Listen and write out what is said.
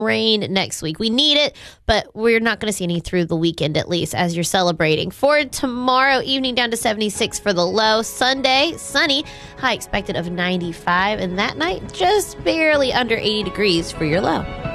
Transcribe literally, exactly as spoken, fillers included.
rain next week. We need it, but we're not going to see any through the weekend, at least, as you're celebrating. For tomorrow evening, down to seventy-six for the low. Sunday, sunny, high expected of ninety-five. And that night, just barely under eighty degrees for your low.